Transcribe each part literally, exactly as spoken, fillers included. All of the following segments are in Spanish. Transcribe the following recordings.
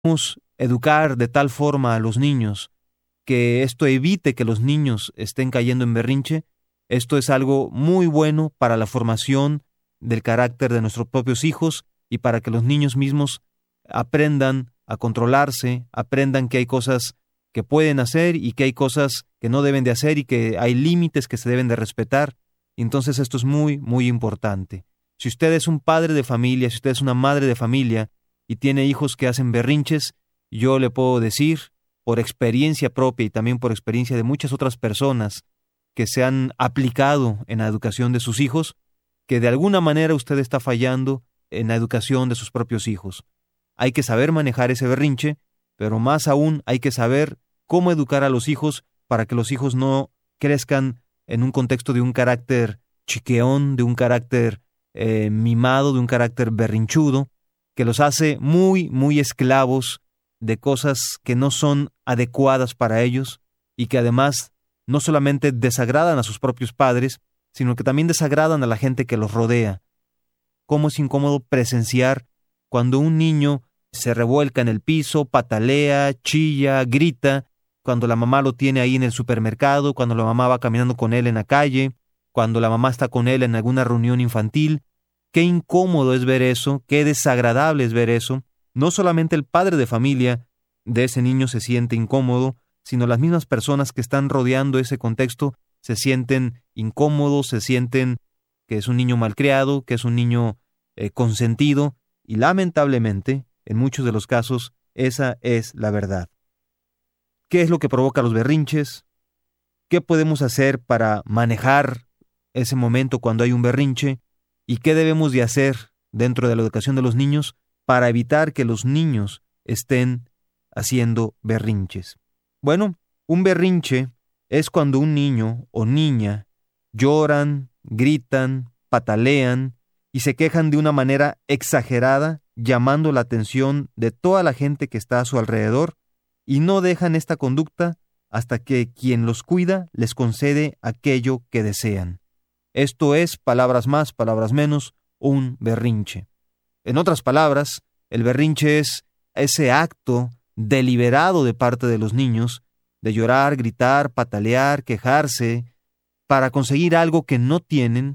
Podemos educar de tal forma a los niños que esto evite que los niños estén cayendo en berrinche. Esto es algo muy bueno para la formación del carácter de nuestros propios hijos y para que los niños mismos aprendan a controlarse, aprendan que hay cosas que pueden hacer y que hay cosas que no deben de hacer y que hay límites que se deben de respetar. Entonces esto es muy, muy importante. Si usted es un padre de familia, si usted es una madre de familia y tiene hijos que hacen berrinches, yo le puedo decir, por experiencia propia y también por experiencia de muchas otras personas que se han aplicado en la educación de sus hijos, que de alguna manera usted está fallando en la educación de sus propios hijos. Hay que saber manejar ese berrinche, pero más aún hay que saber cómo educar a los hijos para que los hijos no crezcan en un contexto de un carácter chiqueón, de un carácter eh, mimado, de un carácter berrinchudo, que los hace muy, muy esclavos de cosas que no son adecuadas para ellos y que además no solamente desagradan a sus propios padres, sino que también desagradan a la gente que los rodea. Cómo es incómodo presenciar cuando un niño se revuelca en el piso, patalea, chilla, grita, cuando la mamá lo tiene ahí en el supermercado, cuando la mamá va caminando con él en la calle, cuando la mamá está con él en alguna reunión infantil. Qué incómodo es ver eso, qué desagradable es ver eso. No solamente el padre de familia de ese niño se siente incómodo, sino las mismas personas que están rodeando ese contexto se sienten incómodos, se sienten que es un niño malcriado, que es un niño eh, consentido, y lamentablemente, en muchos de los casos, esa es la verdad. ¿Qué es lo que provoca los berrinches? ¿Qué podemos hacer para manejar ese momento cuando hay un berrinche? ¿Y qué debemos de hacer dentro de la educación de los niños para evitar que los niños estén haciendo berrinches? Bueno, un berrinche es cuando un niño o niña lloran, gritan, patalean y se quejan de una manera exagerada, llamando la atención de toda la gente que está a su alrededor, y no dejan esta conducta hasta que quien los cuida les concede aquello que desean. Esto es, palabras más, palabras menos, un berrinche. En otras palabras, el berrinche es ese acto deliberado de parte de los niños de llorar, gritar, patalear, quejarse, para conseguir algo que no tienen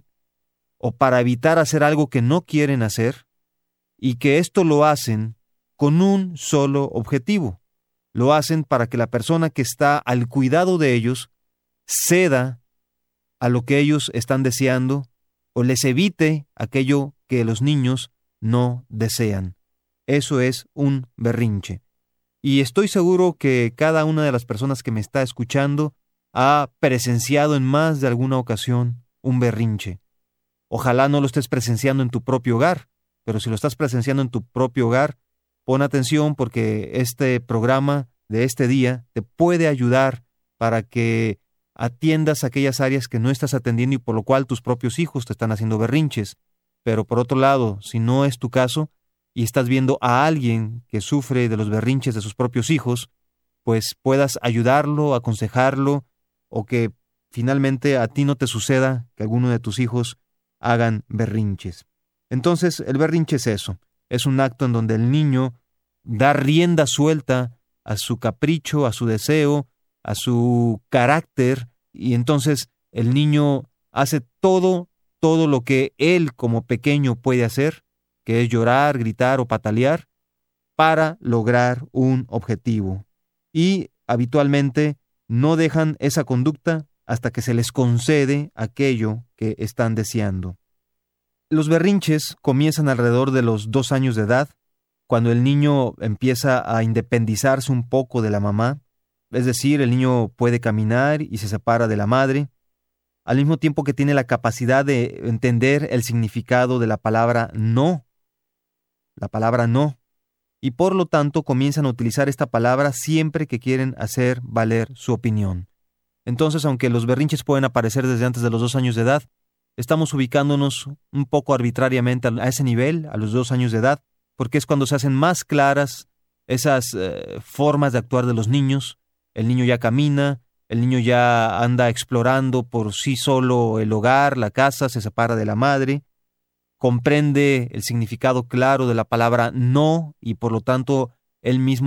o para evitar hacer algo que no quieren hacer, y que esto lo hacen con un solo objetivo. Lo hacen para que la persona que está al cuidado de ellos ceda a lo que ellos están deseando o les evite aquello que los niños no desean. Eso es un berrinche. Y estoy seguro que cada una de las personas que me está escuchando ha presenciado en más de alguna ocasión un berrinche. Ojalá no lo estés presenciando en tu propio hogar, pero si lo estás presenciando en tu propio hogar, pon atención porque este programa de este día te puede ayudar para que atiendas aquellas áreas que no estás atendiendo y por lo cual tus propios hijos te están haciendo berrinches. Pero por otro lado, si no es tu caso y estás viendo a alguien que sufre de los berrinches de sus propios hijos, pues puedas ayudarlo, aconsejarlo, o que finalmente a ti no te suceda que alguno de tus hijos hagan berrinches. Entonces, el berrinche es eso, es un acto en donde el niño da rienda suelta a su capricho, a su deseo, a su carácter, y entonces el niño hace todo, todo lo que él como pequeño puede hacer, que es llorar, gritar o patalear, para lograr un objetivo. Y habitualmente no dejan esa conducta hasta que se les concede aquello que están deseando. Los berrinches comienzan alrededor de los dos años de edad, cuando el niño empieza a independizarse un poco de la mamá, es decir, el niño puede caminar y se separa de la madre, al mismo tiempo que tiene la capacidad de entender el significado de la palabra no, la palabra no, y por lo tanto comienzan a utilizar esta palabra siempre que quieren hacer valer su opinión. Entonces, aunque los berrinches pueden aparecer desde antes de los dos años de edad, estamos ubicándonos un poco arbitrariamente a ese nivel, a los dos años de edad, porque es cuando se hacen más claras esas eh, formas de actuar de los niños. El niño ya camina, el niño ya anda explorando por sí solo el hogar, la casa, se separa de la madre, comprende el significado claro de la palabra no y por lo tanto él mismo